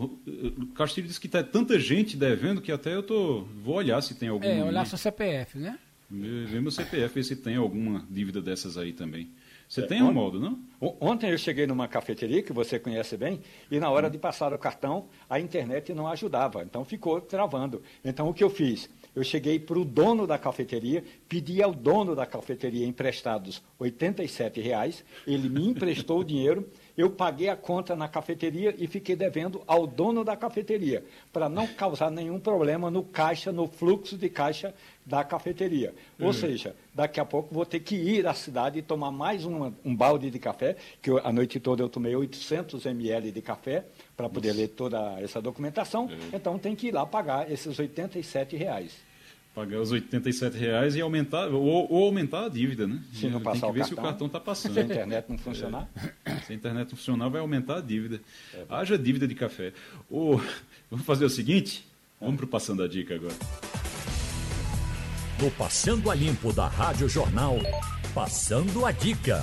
Speaker 2: o Castilho disse que tá tanta gente devendo que até eu tô, vou olhar se tem alguma.
Speaker 3: É, olhar seu C P F, né?
Speaker 2: Ver meu C P F, ver se tem alguma dívida dessas aí também. Você
Speaker 5: É,
Speaker 2: tem, Romualdo, não?
Speaker 5: Ontem eu cheguei numa cafeteria, que você conhece bem, e na hora de passar o cartão, a internet não ajudava, então ficou travando. Então o que eu fiz? Eu cheguei para o dono da cafeteria, pedi ao dono da cafeteria emprestados oitenta e sete reais, ele me emprestou o dinheiro, eu paguei a conta na cafeteria e fiquei devendo ao dono da cafeteria, para não causar nenhum problema no caixa, no fluxo de caixa da cafeteria. Ou uhum. seja, daqui a pouco vou ter que ir à cidade e tomar mais uma, um balde de café, que eu, a noite toda eu tomei oitocentos mililitros de café, para poder Nossa. ler toda essa documentação, uhum. então tem que ir lá pagar esses oitenta e sete reais.
Speaker 2: Pagar os oitenta e sete reais e aumentar, ou, ou aumentar a dívida, né?
Speaker 5: Se não passar
Speaker 2: tem que ver
Speaker 5: o
Speaker 2: se o cartão está passando.
Speaker 5: Se a internet não funcionar.
Speaker 2: É, se a internet não funcionar, vai aumentar a dívida. É, haja dívida de café. Ou, vamos fazer o seguinte, vamos para o Passando a Dica agora.
Speaker 6: No Passando a Limpo da Rádio Jornal, Passando a Dica.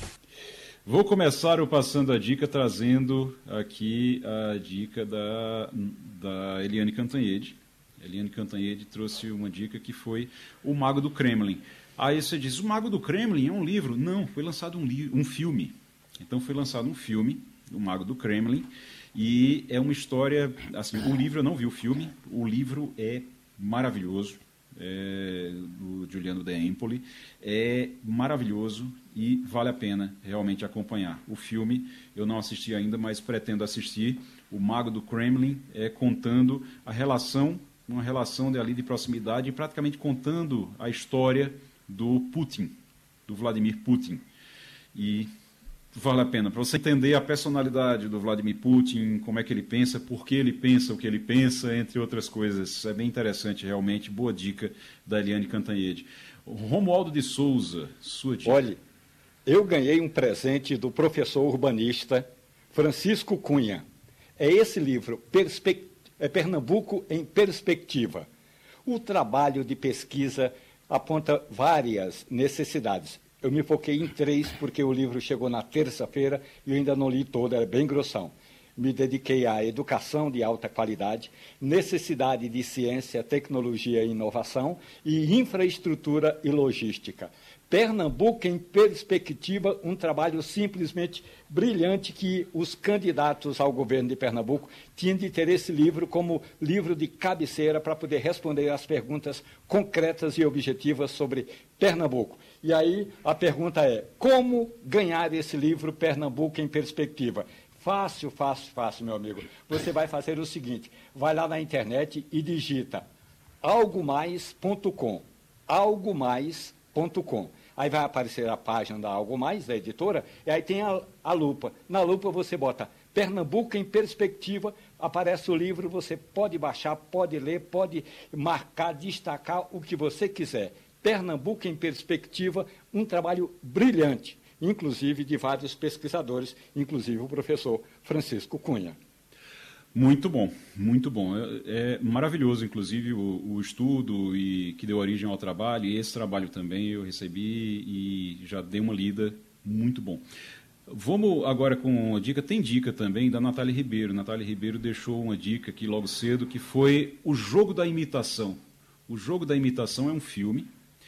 Speaker 2: Vou começar o Passando a Dica trazendo aqui a dica da, da Eliane Cantanhede. Eliane Cantanhede trouxe uma dica que foi O Mago do Kremlin. Aí você diz, O Mago do Kremlin é um livro? Não, foi lançado um, li- um filme. Então foi lançado um filme, O Mago do Kremlin, e é uma história, assim, o livro eu não vi o filme, o livro é maravilhoso, é, do Giuliano De Empoli, é maravilhoso e vale a pena realmente acompanhar. O filme eu não assisti ainda, mas pretendo assistir. O Mago do Kremlin é contando a relação uma relação de, ali de proximidade, praticamente contando a história do Putin, do Vladimir Putin. E vale a pena, para você entender a personalidade do Vladimir Putin, como é que ele pensa, por que ele pensa o que ele pensa, entre outras coisas. É bem interessante, realmente. Boa dica da Eliane Cantanhede. Romualdo de Souza, sua dica.
Speaker 5: Olha, eu ganhei um presente do professor urbanista Francisco Cunha. É esse livro, Perspectiva. É Pernambuco em Perspectiva. O trabalho de pesquisa aponta várias necessidades. Eu me foquei em três, porque o livro chegou na terça-feira e eu ainda não li todo, era bem grossão. Me dediquei à educação de alta qualidade, necessidade de ciência, tecnologia e inovação e infraestrutura e logística. Pernambuco em Perspectiva, um trabalho simplesmente brilhante que os candidatos ao governo de Pernambuco tinham de ter esse livro como livro de cabeceira para poder responder às perguntas concretas e objetivas sobre Pernambuco. E aí a pergunta é, como ganhar esse livro Pernambuco em Perspectiva? Fácil, fácil, fácil, meu amigo. Você vai fazer o seguinte, vai lá na internet e digita algo mais ponto com, algo mais ponto com. Aí vai aparecer a página da Algo Mais, da editora, e aí tem a, a lupa. Na lupa você bota Pernambuco em Perspectiva, aparece o livro, você pode baixar, pode ler, pode marcar, destacar o que você quiser. Pernambuco em Perspectiva, um trabalho brilhante, inclusive de vários pesquisadores, inclusive o professor Francisco Cunha.
Speaker 2: Muito bom, muito bom. É, é maravilhoso, inclusive, o, o estudo e que deu origem ao trabalho, e esse trabalho também eu recebi e já dei uma lida, muito bom. Vamos agora com a dica, tem dica também da Natália Ribeiro. Natália Ribeiro deixou uma dica aqui logo cedo, que foi O Jogo da Imitação. O Jogo da Imitação é um filme,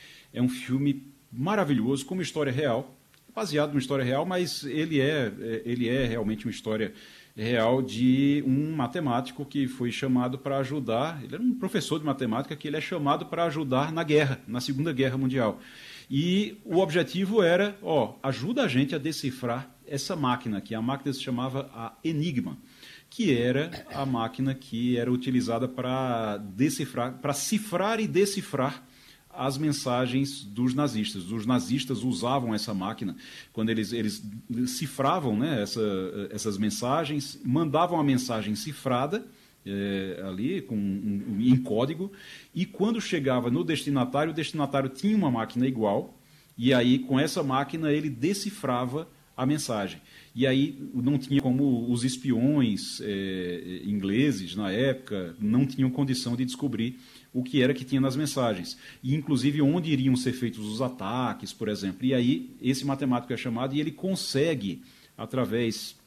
Speaker 2: é um filme maravilhoso, com uma história real, baseado numa história real, mas ele é, ele é realmente uma história real de um matemático que foi chamado para ajudar, ele era um professor de matemática que ele é chamado para ajudar na guerra, na Segunda Guerra Mundial. E o objetivo era, ó, ajuda a gente a decifrar essa máquina, que a máquina se chamava a Enigma, que era a máquina que era utilizada para decifrar, para cifrar e decifrar as mensagens dos nazistas. Os nazistas usavam essa máquina quando eles, eles cifravam, né, essa, essas mensagens, mandavam a mensagem cifrada, É, ali com um, um, em código, e quando chegava no destinatário, o destinatário tinha uma máquina igual, e aí com essa máquina ele decifrava a mensagem. E aí não tinha como os espiões é, ingleses na época não tinham condição de descobrir o que era que tinha nas mensagens, e inclusive onde iriam ser feitos os ataques, por exemplo. E aí esse matemático é chamado e ele consegue, através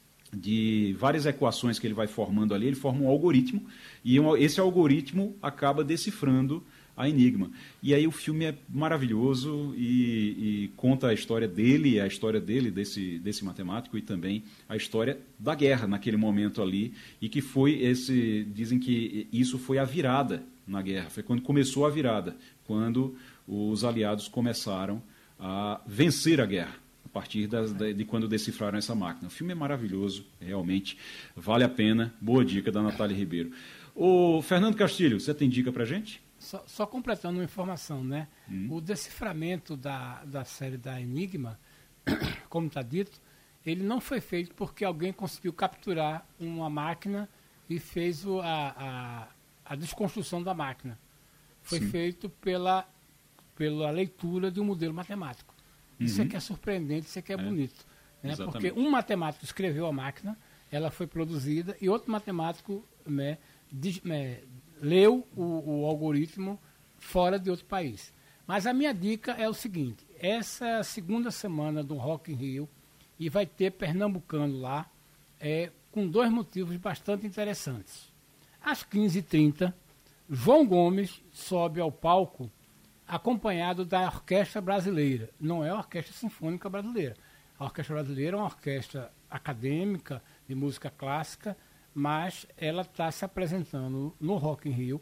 Speaker 2: de várias equações que ele vai formando ali, ele forma um algoritmo, e esse algoritmo acaba decifrando a Enigma. E aí o filme é maravilhoso e, e conta a história dele, a história dele, desse, desse matemático, e também a história da guerra naquele momento ali, e que foi esse, dizem que isso foi a virada na guerra, foi quando começou a virada, quando os aliados começaram a vencer a guerra, a partir das, de quando decifraram essa máquina. O filme é maravilhoso, realmente, vale a pena. Boa dica da Natália Ribeiro. Ô, Fernando Castilho, você tem dica pra gente?
Speaker 3: Só, só completando uma informação, né?
Speaker 2: Hum.
Speaker 3: O deciframento da, da série da Enigma, como está dito, ele não foi feito porque alguém conseguiu capturar uma máquina e fez o, a, a, a desconstrução da máquina. Foi Sim. feito pela, pela leitura de um modelo matemático. Isso uhum. é que é surpreendente, isso é que é, é bonito. Né? Porque um matemático escreveu a máquina, ela foi produzida, e outro matemático né, de, né, leu o, o algoritmo fora de outro país. Mas a minha dica é o seguinte, essa é a segunda semana do Rock in Rio, e vai ter pernambucano lá, é, com dois motivos bastante interessantes. Às quinze e trinta, João Gomes sobe ao palco acompanhado da Orquestra Brasileira. Não é a Orquestra Sinfônica Brasileira. A Orquestra Brasileira é uma orquestra acadêmica de música clássica, mas ela está se apresentando no Rock in Rio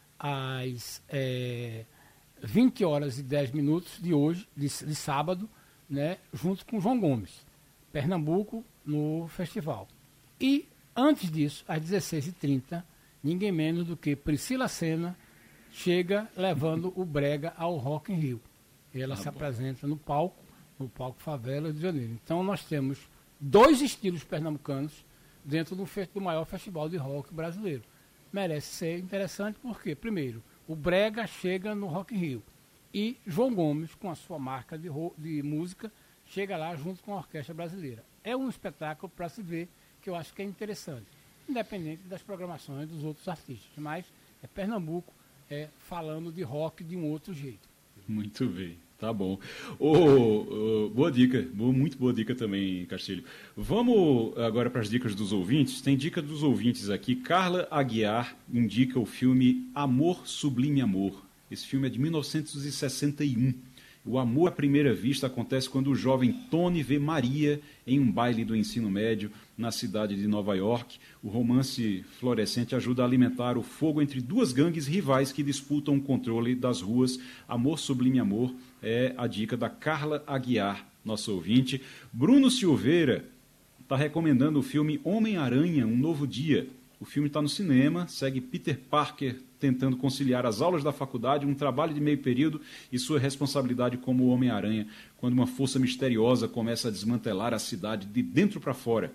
Speaker 3: às é, vinte horas e dez minutos de hoje, de, de sábado, né, junto com João Gomes, Pernambuco, no festival. E, antes disso, às dezesseis e trinta, ninguém menos do que Priscila Senna chega levando o brega ao Rock in Rio. Ela ah, se bom. apresenta no palco, no palco Favela de Janeiro. Então nós temos dois estilos pernambucanos dentro do, do maior festival de rock brasileiro. Merece ser interessante porque, primeiro, o brega chega no Rock in Rio e João Gomes, com a sua marca de, de música, chega lá junto com a Orquestra Brasileira. É um espetáculo para se ver que eu acho que é interessante, independente das programações dos outros artistas, mas é Pernambuco É, falando de rock de um outro jeito.
Speaker 2: Muito bem, tá bom. Oh, oh, boa dica, boa, muito boa dica também, Castilho. Vamos agora para as dicas dos ouvintes. Tem dica dos ouvintes aqui. Carla Aguiar indica o filme Amor, Sublime Amor. Esse filme é de mil novecentos e sessenta e um. O amor à primeira vista acontece quando o jovem Tony vê Maria em um baile do ensino médio na cidade de Nova York. O romance florescente ajuda a alimentar o fogo entre duas gangues rivais que disputam o controle das ruas. Amor, Sublime Amor é a dica da Carla Aguiar, nosso ouvinte. Bruno Silveira está recomendando o filme Homem-Aranha, Um Novo Dia. O filme está no cinema, segue Peter Parker tentando conciliar as aulas da faculdade, um trabalho de meio período e sua responsabilidade como Homem-Aranha, quando uma força misteriosa começa a desmantelar a cidade de dentro para fora.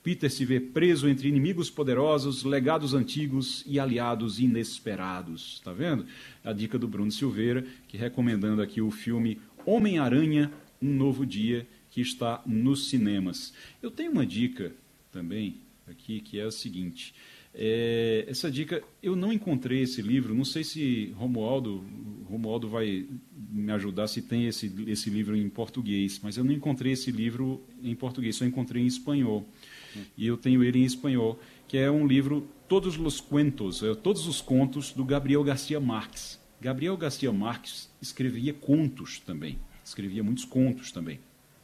Speaker 2: Peter se vê preso entre inimigos poderosos, legados antigos e aliados inesperados. Tá vendo? A dica do Bruno Silveira, que recomendando aqui o filme Homem-Aranha, Um Novo Dia, que está nos cinemas. Eu tenho uma dica também aqui, que é a seguinte. É, essa dica, eu não encontrei esse livro, não sei se Romualdo, Romualdo vai me ajudar se tem esse, esse livro em português, mas eu não encontrei esse livro em português, só encontrei em espanhol. E eu tenho ele em espanhol, que é um livro, Todos os Cuentos, é, Todos os Contos, do Gabriel Garcia Marques. Gabriel Garcia Marques escrevia contos também, escrevia muitos contos também.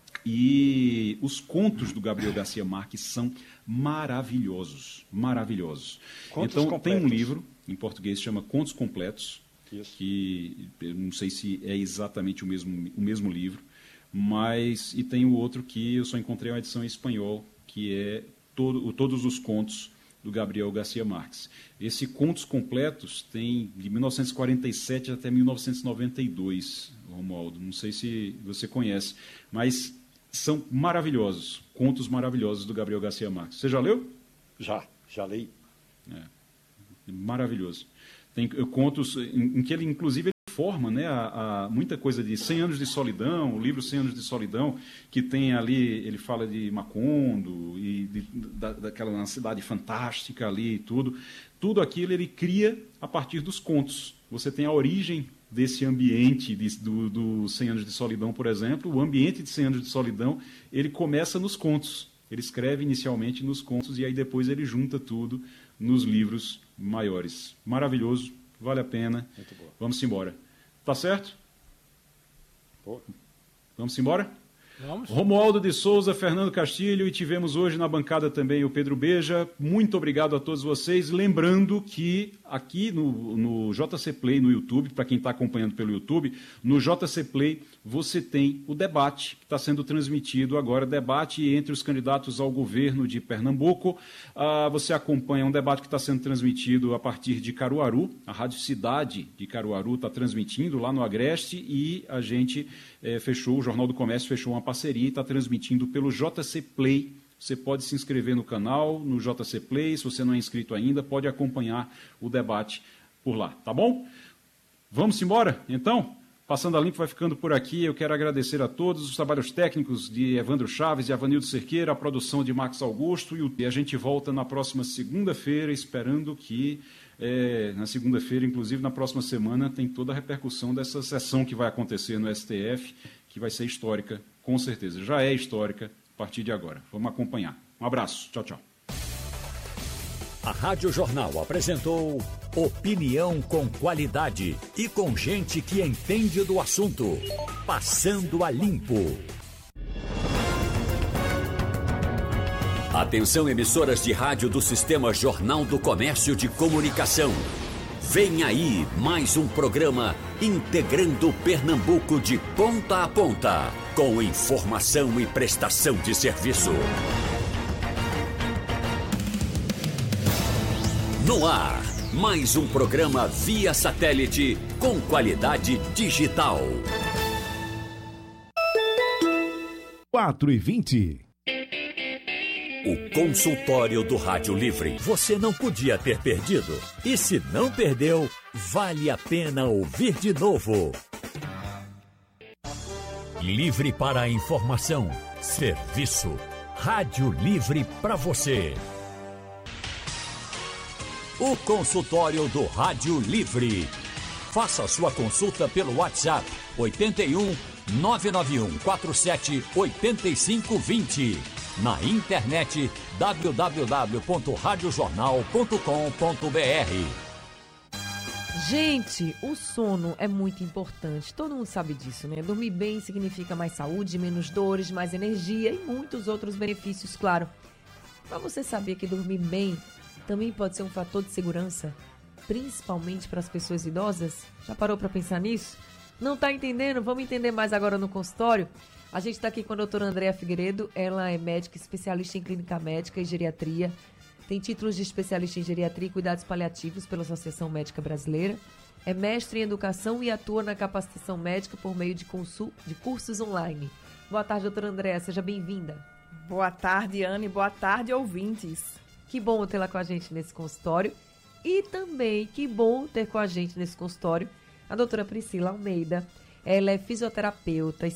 Speaker 2: E os contos do Gabriel Garcia Marques são maravilhosos, maravilhosos. Contos então, completos. Tem um livro, em português, que chama Contos Completos, Isso. que eu não sei se é exatamente o mesmo, o mesmo livro, mas, e tem o outro que eu só encontrei uma edição em espanhol, que é todo, o Todos os Contos do Gabriel Garcia Marques. Esse Contos Completos tem de mil novecentos e quarenta e sete até mil novecentos e noventa e dois, Romualdo, não sei se você conhece, mas são maravilhosos, contos maravilhosos do Gabriel Garcia Marques. Você já leu?
Speaker 5: Já, já li.
Speaker 2: É, maravilhoso. Tem contos em, em que ele, inclusive, ele forma, né, a, a, muita coisa de cem anos de solidão, o livro cem anos de solidão, que tem ali, ele fala de Macondo, e de, da, daquela cidade fantástica ali e tudo. Tudo aquilo ele cria a partir dos contos. Você tem a origem desse ambiente de, do, do cem anos de solidão, por exemplo. O ambiente de cem anos de solidão, ele começa nos contos. Ele escreve inicialmente nos contos e aí depois ele junta tudo nos livros maiores. Maravilhoso, vale a pena. Muito boa. Vamos embora. Tá certo? Boa. Vamos embora?
Speaker 3: Vamos.
Speaker 2: Romualdo de Souza, Fernando Castilho, e tivemos hoje na bancada também o Pedro Beja. Muito obrigado a todos vocês. Lembrando que aqui no, no J C Play, no YouTube, para quem está acompanhando pelo YouTube, no J C Play você tem o debate que está sendo transmitido agora, debate entre os candidatos ao governo de Pernambuco. Ah, você acompanha um debate que está sendo transmitido a partir de Caruaru, a Rádio Cidade de Caruaru está transmitindo lá no Agreste, e a gente eh, fechou, o Jornal do Comércio fechou uma parceria e está transmitindo pelo J C Play. Você pode se inscrever no canal, no J C Play, se você não é inscrito ainda, pode acompanhar o debate por lá, tá bom? Vamos embora, então? Passando a Limpo vai ficando por aqui. Eu quero agradecer a todos os trabalhos técnicos de Evandro Chaves e Avanildo Cerqueira, a produção de Max Augusto, e a gente volta na próxima segunda-feira, esperando que, é, na segunda-feira, inclusive na próxima semana, tem toda a repercussão dessa sessão que vai acontecer no S T F, que vai ser histórica, com certeza. Já é histórica a partir de agora. Vamos acompanhar. Um abraço. Tchau, tchau.
Speaker 6: A Rádio Jornal apresentou opinião com qualidade e com gente que entende do assunto. Passando a Limpo. Atenção, emissoras de rádio do Sistema Jornal do Comércio de Comunicação. Vem aí mais um programa integrando Pernambuco de ponta a ponta, com informação e prestação de serviço. No ar, mais um programa via satélite com qualidade digital.
Speaker 7: quatro e vinte.
Speaker 6: O consultório do Rádio Livre. Você não podia ter perdido. E se não perdeu, vale a pena ouvir de novo. Livre para a informação, serviço. Rádio Livre para você. O consultório do Rádio Livre. Faça sua consulta pelo WhatsApp oito um nove nove um quatro sete oito cinco dois zero. Na internet w w w ponto rádio jornal ponto com ponto b r.
Speaker 8: Gente, o sono é muito importante. Todo mundo sabe disso, né? Dormir bem significa mais saúde, menos dores, mais energia e muitos outros benefícios, claro. Mas você sabia que dormir bem também pode ser um fator de segurança, principalmente para as pessoas idosas? Já parou para pensar nisso? Não está entendendo? Vamos entender mais agora no consultório? A gente está aqui com a doutora Andréa Figueiredo. Ela é médica, especialista em clínica médica e geriatria. Tem títulos de especialista em geriatria e cuidados paliativos pela Associação Médica Brasileira. É mestre em educação e atua na capacitação médica por meio de, consul... de cursos online. Boa tarde, doutora Andréa. Seja bem-vinda.
Speaker 9: Boa tarde, Anne. Boa tarde, ouvintes.
Speaker 8: Que bom tê-la com a gente nesse consultório. E também que bom ter com a gente nesse consultório a doutora Priscila Almeida. Ela é fisioterapeuta,